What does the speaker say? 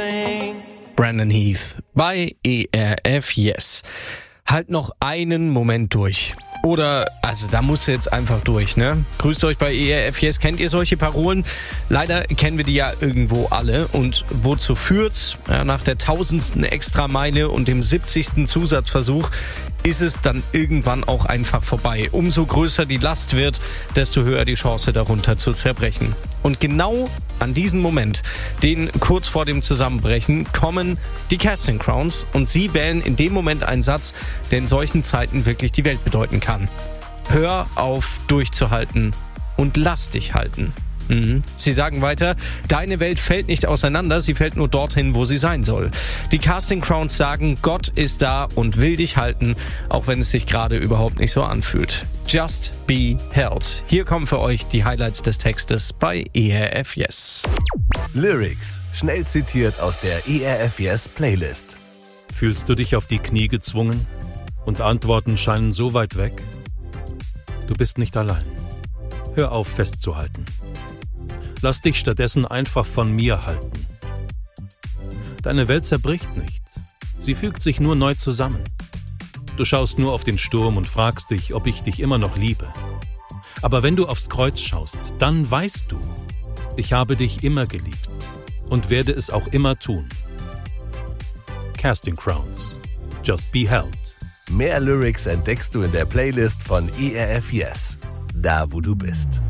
Brandon Heath bei ERF Yes. Halt noch einen Moment durch. Oder, also da musst du jetzt einfach durch, ne? Grüßt euch bei ERF Yes. Kennt ihr solche Parolen? Leider kennen wir die ja irgendwo alle. Und wozu führt's? Ja, nach der 1000. Extrameile und dem 70. Zusatzversuch ist es dann irgendwann auch einfach vorbei. Umso größer die Last wird, desto höher die Chance, darunter zu zerbrechen. Und genau an diesen Moment, den kurz vor dem Zusammenbrechen, kommen die Casting Crowns und sie wählen in dem Moment einen Satz, der in solchen Zeiten wirklich die Welt bedeuten kann. Hör auf, durchzuhalten und lass dich halten. Sie sagen weiter, deine Welt fällt nicht auseinander, sie fällt nur dorthin, wo sie sein soll. Die Casting Crowns sagen, Gott ist da und will dich halten, auch wenn es sich gerade überhaupt nicht so anfühlt. Just be held. Hier kommen für euch die Highlights des Textes bei ERF Yes. Lyrics, schnell zitiert aus der ERF Yes Playlist. Fühlst du dich auf die Knie gezwungen und Antworten scheinen so weit weg? Du bist nicht allein. Hör auf, festzuhalten. Lass dich stattdessen einfach von mir halten. Deine Welt zerbricht nicht. Sie fügt sich nur neu zusammen. Du schaust nur auf den Sturm und fragst dich, ob ich dich immer noch liebe. Aber wenn du aufs Kreuz schaust, dann weißt du, ich habe dich immer geliebt und werde es auch immer tun. Casting Crowns. Just be held. Mehr Lyrics entdeckst du in der Playlist von ERF Yes. Da, wo du bist.